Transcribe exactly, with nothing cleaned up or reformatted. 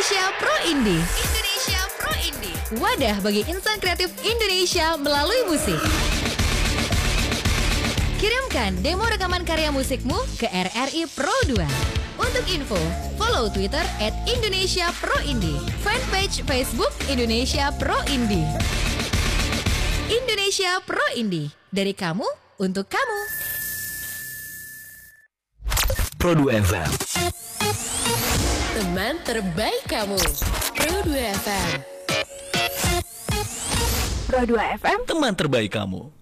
Indonesia Pro Indie. Indonesia Pro Indie. Wadah bagi insan kreatif Indonesia melalui musik. Kirimkan demo rekaman karya musikmu ke R R I Pro dua. Untuk info, follow Twitter at Indonesia Pro Indie. Fanpage Facebook Indonesia Pro Indie. Indonesia Pro Indie. Dari kamu, untuk kamu. Pro dua F M. Teman terbaik kamu. Pro dua F M. Pro dua F M. Teman terbaik kamu.